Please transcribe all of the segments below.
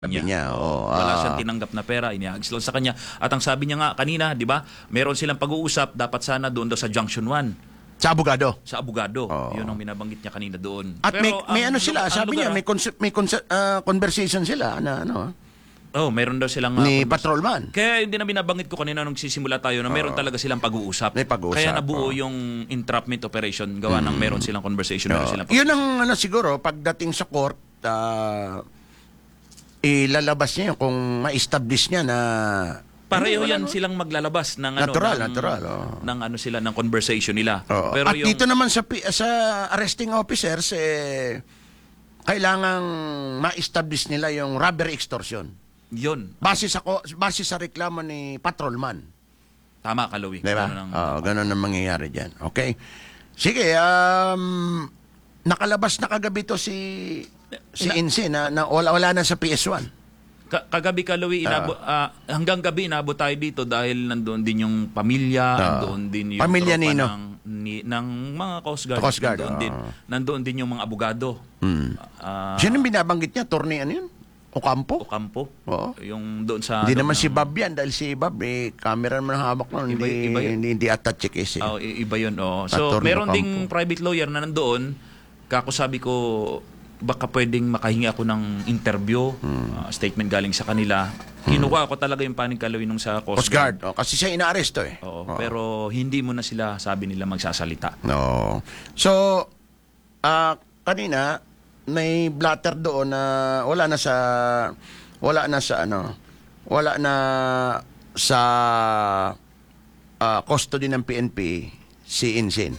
Sabi niya, wala siyang tinanggap na pera, iniagis lang sa kanya. At ang sabi niya nga kanina, di ba, meron silang pag-uusap, dapat sana doon daw sa Junction 1. Sa abogado. Sa abogado. Yun ang binabanggit niya kanina doon. At pero, may ano sila, sabi niya, may conversation sila na ano. Meron daw silang ni patrolman. Kaya hindi na binabanggit ko kanina nung sisimula tayo na meron talaga silang pag-uusap. May pag-uusap. Kaya nabuo yung entrapment operation gawa ng meron silang conversation. Meron silang yun ang ano siguro, pagdating sa court, ilalabas niya kung ma-establish niya na pareho yan silang maglalabas ng natural. ng ano sila ng conversation nila. Pero at dito naman sa arresting officers kailangang ma-establish nila yung robbery extortion. Yun. Base sa reklamo ni patrolman. Tama, Kaloy. Diba? Ganun ang mangyayari diyan. Okay. Sige, nakalabas na kagabi to si Insin na wala na sa PS1. Kagabi, Kaloy, hanggang gabi inabot tayo dito dahil nandoon din yung pamilya, nandoon din yung pamilya ng mga Coast Guard. Nandoon din yung mga abogado. Sino yung binabanggit niya? Attorney ano yun? Ocampo? Oo. Yung doon sa hindi naman si Bob yan dahil si Bob camera naman ang hawak nun. Hindi attach case. Iba yun. So, meron ding private lawyer na nandoon. Kako sabi ko, baka pwedeng makahingi ako ng interview, statement galing sa kanila. Kinuha ko talaga yung panig, Kaloy, nung sa Coast Guard. Kasi siya inaaresto Pero hindi mo na sila, sabi nila, magsasalita. So, kanina, may blatter doon na wala na sa custody ng PNP si Insin.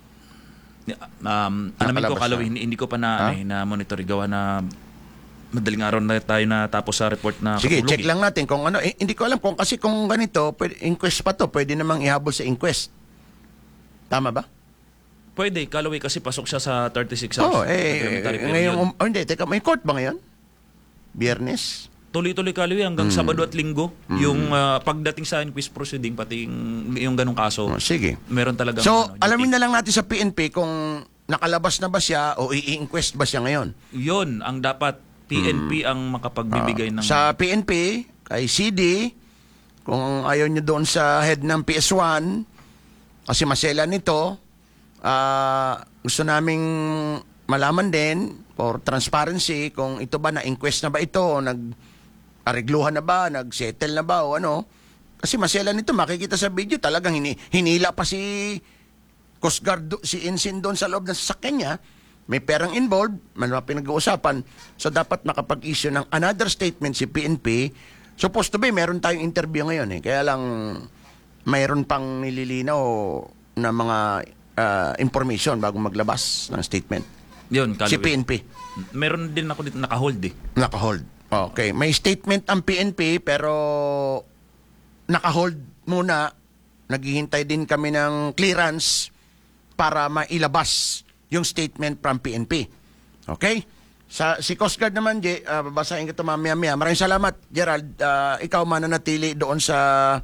Alamin ko, Kaloy, hindi ko pa na monitor gawa na madaling araw na tayo na tapos sa report na sige, check lang natin kung ano. Hindi ko alam kung ganito, inquest pa to, pwede namang ihabol sa inquest. Tama ba? Pwede, Kaloy, kasi pasok siya sa 36 hours. Ngayon, hindi, teka, may court ba ngayon? Biyernes? Tuloy-tuloy, Kaloy, hanggang Sabado at Linggo. Yung pagdating sa inquest proceeding, pati yung ganong kaso. Sige. Meron talaga. So, alamin na lang natin sa PNP kung nakalabas na ba siya o i-inquest ba siya ngayon. Yun, ang dapat PNP ang makapagbibigay ng... Sa PNP, kay CD, kung ayaw nyo doon sa head ng PS1, kasi masela nito, gusto naming malaman din for transparency kung ito ba na-inquest na ba ito o nag-aregluhan na ba, nag-settle na ba o ano. Kasi masela nito, makikita sa video talagang hinila pa si Coast Guard, si Insin doon sa loob ng sasakyan niya. May perang involved, may pinag-uusapan. So dapat makapag-issue ng another statement si PNP. Supposed to be, meron tayong interview ngayon. Kaya lang mayroon pang nililinaw na mga information bago maglabas ng statement. Yun, Kaloy. Si PNP. Meron din ako dito naka-hold Naka-hold. Okay. May statement ang PNP pero naka-hold muna. Naghihintay din kami ng clearance para mailabas yung statement from PNP. Okay? Si Coast Guard naman, babasahin ko ito mamaya-maya. Maraming salamat, Gerald. Ikaw mananatili doon sa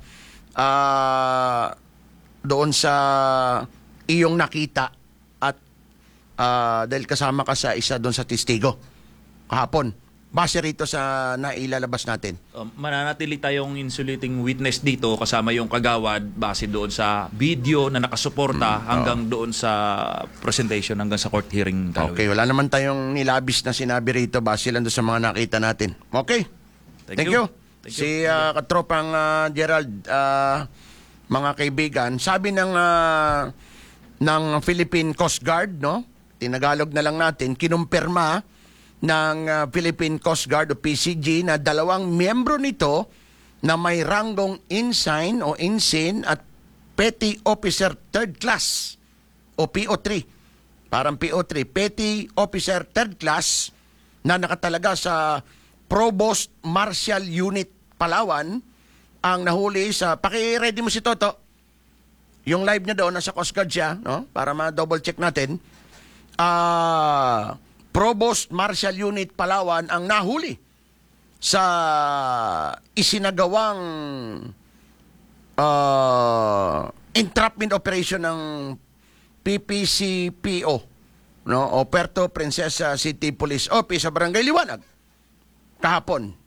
iyong nakita at dahil kasama ka sa isa doon sa testigo kahapon. Base rito sa nailalabas natin. Mananatili tayong insulating witness dito kasama yung kagawad base doon sa video na nakasuporta hanggang doon sa presentation, hanggang sa court hearing. Kaloy. Okay, wala naman tayong nilabis na sinabi rito base lang doon sa mga nakita natin. Okay. Thank you. Si katropang Gerald, mga kaibigan, sabi ng Philippine Coast Guard, no? Tinagalog na lang natin, kinumpirma ng Philippine Coast Guard o PCG na 2 miyembro nito na may ranggong ensign o ensign at petty officer 3rd class o PO3. Parang PO3, petty officer 3rd class na nakatalaga sa Provost Martial Unit Palawan ang nahuli sa... Paki-ready mo si Toto. Yung live niya doon, nasa Coast Guard siya, no? Para ma-double check natin. Provost Martial Unit Palawan ang nahuli sa isinagawang entrapment operation ng PPCPO, no? O Puerto Princesa City Police Office sa Barangay Liwanag kahapon.